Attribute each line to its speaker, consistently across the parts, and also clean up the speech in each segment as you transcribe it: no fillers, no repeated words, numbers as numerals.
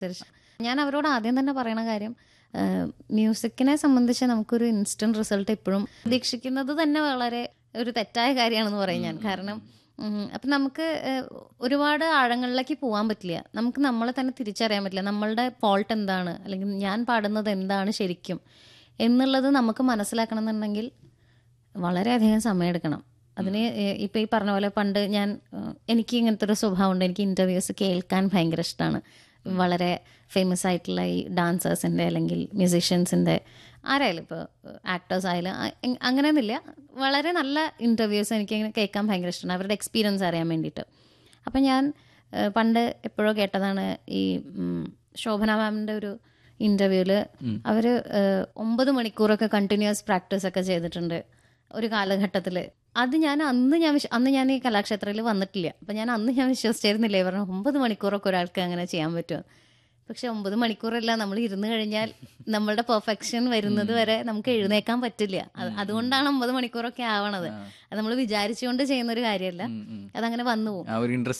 Speaker 1: തീർച്ചയായും. ഞാൻ അവരോട് ആദ്യം തന്നെ പറയണ കാര്യം, മ്യൂസിക്കിനെ സംബന്ധിച്ച് നമുക്കൊരു ഇൻസ്റ്റന്റ് റിസൾട്ട് എപ്പോഴും പ്രതീക്ഷിക്കുന്നത് തന്നെ വളരെ ഒരു തെറ്റായ കാര്യമാണെന്ന് പറയും ഞാൻ. കാരണം അപ്പം നമുക്ക് ഒരുപാട് ആഴങ്ങളിലേക്ക് പോകാൻ പറ്റില്ല. നമുക്ക് നമ്മളെ തന്നെ തിരിച്ചറിയാൻ പറ്റില്ല. നമ്മളുടെ ഫോൾട്ട് എന്താണ്, അല്ലെങ്കിൽ ഞാൻ പാടുന്നത് എന്താണ് ശരിക്കും എന്നുള്ളത് നമുക്ക് മനസ്സിലാക്കണം എന്നുണ്ടെങ്കിൽ വളരെയധികം സമയമെടുക്കണം. അതിന് ഇപ്പം ഈ പറഞ്ഞ പോലെ പണ്ട് എനിക്ക് ഇങ്ങനത്തെ ഒരു സ്വഭാവമുണ്ട്. എനിക്ക് ഇൻ്റർവ്യൂസ് കേൾക്കാൻ ഭയങ്കര ഇഷ്ടമാണ്. വളരെ ഫേമസ് ആയിട്ടുള്ള ഈ ഡാൻസേഴ്സിൻ്റെ അല്ലെങ്കിൽ മ്യൂസീഷ്യൻസിൻ്റെ ആരായാലും, ഇപ്പോൾ ആക്ടേഴ്സ് ആയാലും അങ്ങനെയൊന്നുമില്ല, വളരെ നല്ല ഇൻ്റർവ്യൂസ് എനിക്കിങ്ങനെ കേൾക്കാൻ ഭയങ്കര ഇഷ്ടമാണ്, അവരുടെ എക്സ്പീരിയൻസ് അറിയാൻ വേണ്ടിയിട്ട്. അപ്പം ഞാൻ പണ്ട് എപ്പോഴോ കേട്ടതാണ് ഈ ശോഭന മാമിൻ്റെ ഒരു ഇൻ്റർവ്യൂവിൽ അവർ 9 മണിക്കൂറൊക്കെ കണ്ടിന്യൂസ് പ്രാക്ടീസ് ഒക്കെ ചെയ്തിട്ടുണ്ട് ഒരു കാലഘട്ടത്തിൽ. അത് അന്ന് ഞാൻ ഈ കലാക്ഷേത്രയിൽ വന്നിട്ടില്ല. അപ്പം ഞാൻ വിശ്വസിച്ചിരുന്നില്ലേ, പറഞ്ഞു 9 മണിക്കൂറൊക്കെ ഒരാൾക്ക് അങ്ങനെ ചെയ്യാൻ പറ്റുമോ. പക്ഷെ 9 മണിക്കൂറല്ല, നമ്മൾ ഇരുന്ന് കഴിഞ്ഞാൽ നമ്മളുടെ പെർഫെക്ഷൻ വരുന്നത് വരെ നമുക്ക് എഴുന്നേക്കാൻ പറ്റില്ല. അതുകൊണ്ടാണ് 9 മണിക്കൂറൊക്കെ ആവണത്. അത് നമ്മൾ വിചാരിച്ചുകൊണ്ട് ചെയ്യുന്ന ഒരു കാര്യമല്ല, അതങ്ങനെ വന്നു പോകും.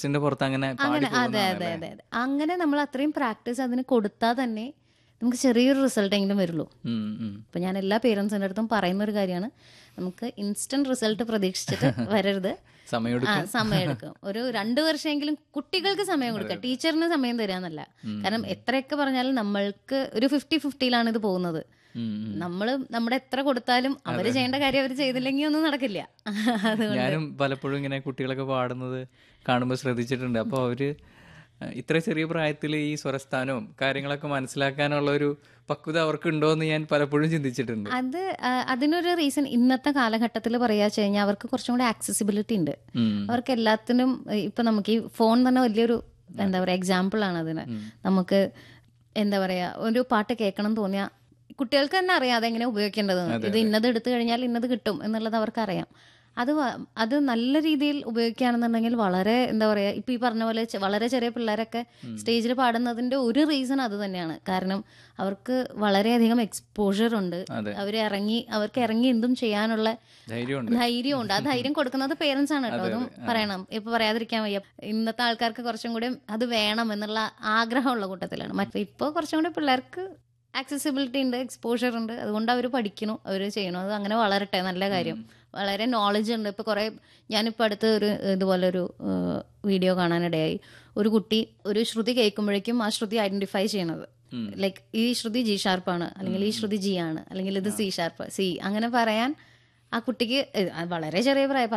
Speaker 1: അതെ അതെ അതെ അതെ. അങ്ങനെ നമ്മൾ അത്രയും പ്രാക്ടീസ് അതിന് കൊടുത്താൽ തന്നെ നമുക്ക് ചെറിയൊരു റിസൾട്ട് എങ്കിലും വരുള്ളൂ. അപ്പൊ ഞാൻ എല്ലാ പേരൻസിൻ്റെ അടുത്തും പറയുന്ന ഒരു കാര്യമാണ്, നമുക്ക് ഇൻസ്റ്റന്റ് റിസൾട്ട് പ്രതീക്ഷിച്ചിട്ട് വരരുത്. സമയമെടുക്കും. ഒരു 2 വർഷമെങ്കിലും കുട്ടികൾക്ക് സമയം കൊടുക്കുക, ടീച്ചറിന് സമയം തരാന്നല്ല. കാരണം എത്രയൊക്കെ പറഞ്ഞാലും നമ്മൾക്ക് ഒരു 50-50 ഇത് പോകുന്നത്. നമ്മുടെ എത്ര കൊടുത്താലും അവര് ചെയ്യേണ്ട കാര്യം അവർ ചെയ്തില്ലെങ്കിൽ ഒന്നും നടക്കില്ല.
Speaker 2: ഞാനും പലപ്പോഴും ഇങ്ങനെ കുട്ടികളൊക്കെ പാടുന്നത് കാണുമ്പോൾ ശ്രദ്ധിച്ചിട്ടുണ്ട്. അപ്പോൾ അവര് ഇത്ര ചെറിയ പ്രായത്തിൽ ഈ സ്വരസ്ഥാനവും കാര്യങ്ങളൊക്കെ മനസ്സിലാക്കാനുള്ള ഒരു പക്വത അവർക്ക് ഉണ്ടോ എന്ന് ഞാൻ പലപ്പോഴും ചിന്തിച്ചിട്ടുണ്ട്.
Speaker 1: അതിനൊരു റീസൺ ഇന്നത്തെ കാലഘട്ടത്തിൽ പറയാ വെച്ച് കഴിഞ്ഞാൽ അവർക്ക് കുറച്ചും കൂടി ആക്സസിബിലിറ്റി ഉണ്ട്. അവർക്ക് എല്ലാത്തിനും ഇപ്പൊ നമുക്ക് ഈ ഫോൺ തന്നെ വലിയൊരു എന്താ പറയാ എക്സാമ്പിൾ ആണ് അതിന്. നമുക്ക് എന്താ പറയാ ഒരു പാട്ട് കേൾക്കണം തോന്നിയാൽ കുട്ടികൾക്ക് തന്നെ അറിയാം അതെങ്ങനെ ഉപയോഗിക്കേണ്ടത്. ഇത് ഇന്നത് എടുത്തു കഴിഞ്ഞാൽ ഇന്നത് കിട്ടും എന്നുള്ളത് അവർക്കറിയാം. അത് നല്ല രീതിയിൽ ഉപയോഗിക്കുകയാണെന്നുണ്ടെങ്കിൽ വളരെ എന്താ പറയുക, ഇപ്പം ഈ പറഞ്ഞ പോലെ വളരെ ചെറിയ പിള്ളേരൊക്കെ സ്റ്റേജിൽ പാടുന്നതിൻ്റെ ഒരു റീസൺ അത് തന്നെയാണ്. കാരണം അവർക്ക് വളരെയധികം എക്സ്പോഷർ ഉണ്ട്. അവർക്ക് ഇറങ്ങി എന്തും ചെയ്യാനുള്ള ധൈര്യമുണ്ട്. ആ ധൈര്യം കൊടുക്കുന്നത് പേരൻസ് ആണ് കേട്ടോ. അതും പറയണം, ഇപ്പം പറയാതിരിക്കാൻ വയ്യ. ഇന്നത്തെ ആൾക്കാർക്ക് കുറച്ചും കൂടി അത് വേണം എന്നുള്ള ആഗ്രഹമുള്ള കൂട്ടത്തിലാണ്. ഇപ്പോൾ കുറച്ചും കൂടി പിള്ളേർക്ക് ആക്സസിബിലിറ്റി ഉണ്ട്, എക്സ്പോഷർ ഉണ്ട്. അതുകൊണ്ട് അവർ പഠിക്കണം, അവർ ചെയ്യണം. അത് അങ്ങനെ വളരട്ടെ, നല്ല കാര്യം. വളരെ നോളജ് ഉണ്ട്. ഇപ്പോൾ ഞാനിപ്പോൾ അടുത്ത് ഇതുപോലൊരു വീഡിയോ കാണാനിടയായി. ഒരു കുട്ടി ഒരു ശ്രുതി കേൾക്കുമ്പോഴേക്കും ആ ശ്രുതി ഐഡന്റിഫൈ ചെയ്യണത്, ലൈക്ക് ഈ ശ്രുതി ജി ഷാർപ്പാണ്, അല്ലെങ്കിൽ ഈ ശ്രുതി ജി ആണ്, അല്ലെങ്കിൽ ഇത് സി ഷാർപ്പ്, സി, അങ്ങനെ പറയാൻ ആ കുട്ടിക്ക് വളരെ ചെറിയ പ്രായം,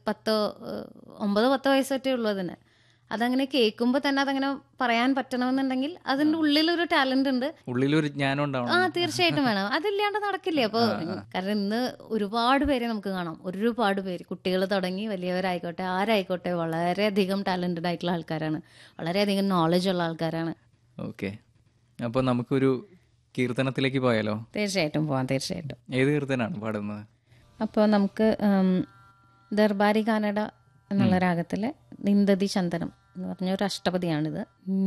Speaker 1: 9-10 വയസ്സൊറ്റേ ഉള്ളൂ അതിന്. അതങ്ങനെ കേൾക്കുമ്പോൾ തന്നെ അതങ്ങനെ പറയാൻ പറ്റണമെന്നുണ്ടെങ്കിൽ അതിന്റെ ഉള്ളിലൊരു ടാലന്റ് ഉണ്ട്,
Speaker 2: ഉള്ളിലൊരു ജ്ഞാനം ഉണ്ടാവണം.
Speaker 1: തീർച്ചയായിട്ടും വേണം. അതില്ലാണ്ട് നടക്കില്ല. അപ്പോൾ കാരണം ഇന്ന് ഒരുപാട് പേരെ നമുക്ക് കാണാം, ഒരുപാട് പേര്, കുട്ടികൾ തുടങ്ങി വലിയവരായിക്കോട്ടെ ആരായിക്കോട്ടെ, വളരെയധികം ടാലന്റഡ് ആയിട്ടുള്ള ആൾക്കാരാണ്, വളരെയധികം നോളജ് ഉള്ള ആൾക്കാരാണ്.
Speaker 2: ഓക്കെ, അപ്പോൾ നമുക്കൊരു കീർത്തനത്തിലേക്ക് പോയാലോ?
Speaker 1: തീർച്ചയായിട്ടും പോവാം, തീർച്ചയായിട്ടും.
Speaker 2: ഏത് കീർത്തനാണ് പാടുന്നത്?
Speaker 1: അപ്പോൾ നമുക്ക് ദർബാരി കാനഡ എന്നുള്ള രാഗത്തിലെ നിന്ദതി ചന്ദനം എന്ന് പറഞ്ഞ ഒരു അഷ്ടപതിയാണിത്.